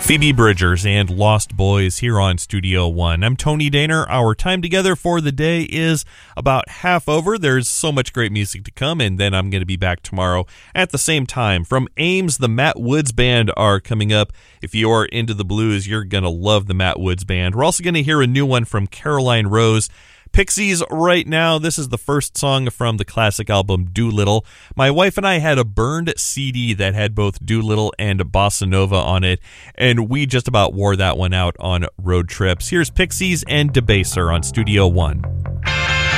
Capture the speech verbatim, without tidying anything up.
Phoebe Bridgers and Lost Boys here on Studio One. I'm Tony Daner. Our time together for the day is about half over. There's so much great music to come, and then I'm going to be back tomorrow at the same time. From Ames, the Matt Woods Band are coming up. If you're into the blues, you're going to love the Matt Woods Band. We're also going to hear a new one from Caroline Rose. Pixies right now. This is the first song from the classic album Doolittle. My wife and I had a burned C D that had both Doolittle and Bossa Nova on it, and we just about wore that one out on road trips. Here's Pixies and Debaser on Studio One.